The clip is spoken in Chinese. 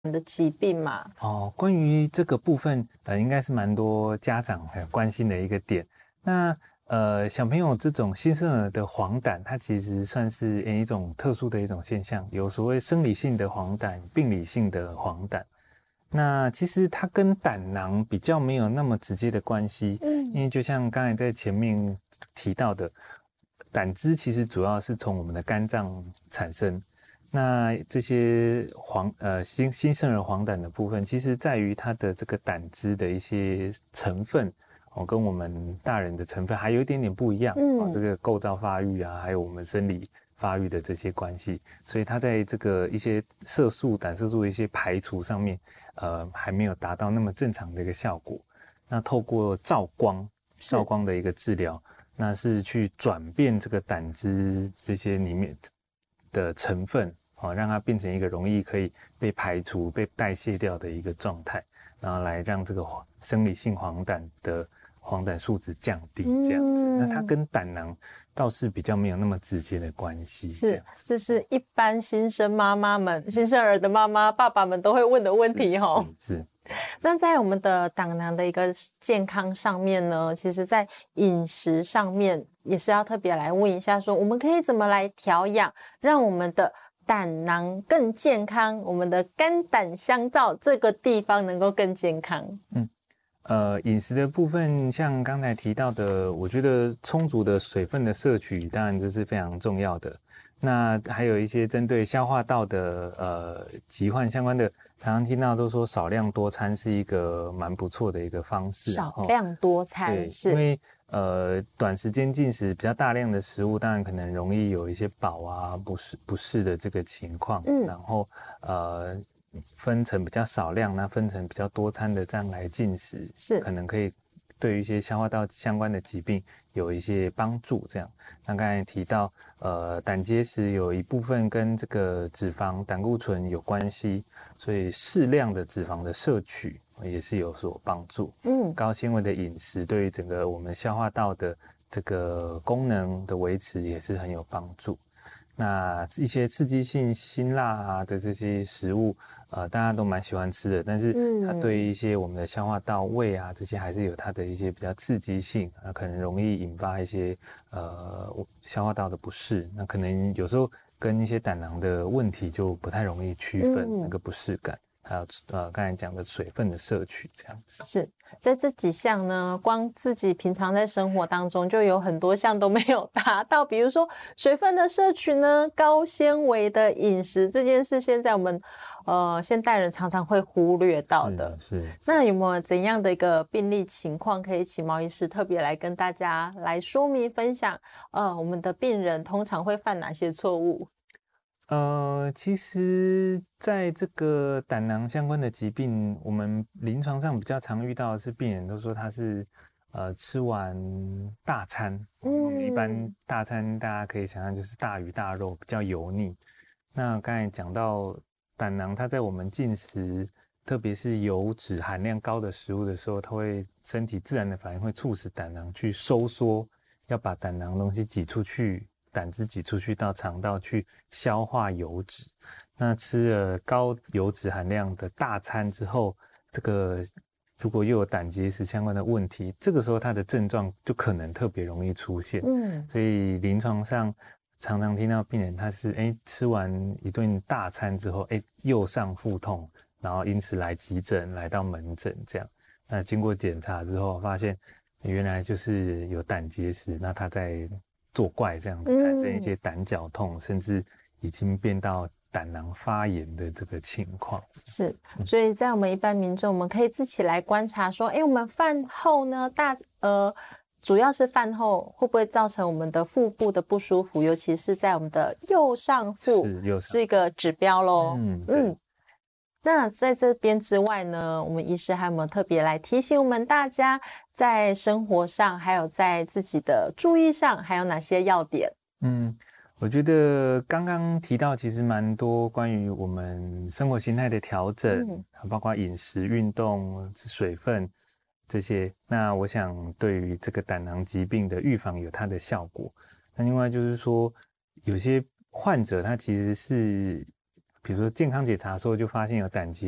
的疾病嘛？ 关于这个部分，应该是蛮多家长很关心的一个点。那小朋友这种新生儿的黄疸，它其实算是一种特殊的一种现象，有所谓生理性的黄疸、病理性的黄疸。那其实它跟胆囊比较没有那么直接的关系，因为就像刚才在前面提到的，胆汁其实主要是从我们的肝脏产生。那这些新生儿黄疸的部分，其实在于它的这个胆汁的一些成分跟我们大人的成分还有一点点不一样这个构造发育啊，还有我们生理发育的这些关系，所以它在这个一些色素、胆色素的一些排除上面，还没有达到那么正常的一个效果。那透过照光的一个治疗，那是去转变这个胆汁这些里面的成分，让它变成一个容易可以被排除、被代谢掉的一个状态，然后来让这个生理性黄疸的黄疸数值降低，这样子。那它跟胆囊倒是比较没有那么直接的关系。 是，这是一般新生儿的妈妈、爸爸们都会问的问题齁。 是。 那在我们的胆囊的一个健康上面呢，其实在饮食上面也是要特别来问一下说，我们可以怎么来调养，让我们的胆囊更健康，我们的肝胆相照这个地方能够更健康。 饮食的部分，像刚才提到的，我觉得充足的水分的摄取，当然这是非常重要的。那还有一些针对消化道的疾患相关的，常常听到都说少量多餐是一个蛮不错的一个方式。 少量多餐， 对，因为短时间进食比较大量的食物，当然可能容易有一些饱啊不适的这个情况。然后分成比较少量，那分成比较多餐的这样来进食，可能可以对于一些消化道相关的疾病有一些帮助。这样，那刚才提到胆结石有一部分跟这个脂肪胆固醇有关系，所以适量的脂肪的摄取也是有所帮助。高纤维的饮食对于整个我们消化道的这个功能的维持也是很有帮助。那一些刺激性辛辣的这些食物，大家都蛮喜欢吃的，但是它对于一些我们的消化道、胃啊这些还是有它的一些比较刺激性，可能容易引发一些消化道的不适。那可能有时候跟一些胆囊的问题就不太容易区分那个不适感。还有刚才讲的水分的摄取，这样子。 是在这几项呢，光自己平常在生活当中就有很多项都没有达到，比如说水分的摄取呢，高纤维的饮食这件事，现在我们现代人常常会忽略到的。 是。 那有没有怎样的一个病例情况可以请毛医师特别来跟大家来说明分享？我们的病人通常会犯哪些错误？ 其实在这个胆囊相关的疾病，我们临床上比较常遇到的是病人都说他是吃完大餐，我们一般大餐大家可以想象就是大鱼大肉，比较油腻。那刚才讲到胆囊，它在我们进食，特别是油脂含量高的食物的时候，它会身体自然的反应会促使胆囊去收缩，要把胆囊的东西挤出去。胆汁挤出去到肠道去消化油脂，那吃了高油脂含量的大餐之后，这个如果又有胆结石相关的问题，这个时候它的症状就可能特别容易出现。所以临床上常常听到病人他是吃完一顿大餐之后右上腹痛，然后因此来急诊，来到门诊这样。那经过检查之后发现原来就是有胆结石，那他在作怪这样子，产生一些胆绞痛，甚至已经变到胆囊发炎的这个情况。 是，所以在我们一般民众，我们可以自己来观察说，我们饭后呢，主要是饭后会不会造成我们的腹部的不舒服，尤其是在我们的右上腹，是一个指标咯。那在这边之外呢，我们医师还有没有特别来提醒我们大家，在生活上还有在自己的注意上还有哪些要点？ 我觉得刚刚提到其实蛮多关于我们生活形态的调整，包括饮食、运动、水分这些。那我想对于这个胆囊疾病的预防有它的效果。那另外就是说，有些患者他其实是比如说健康检查的时候就发现有胆结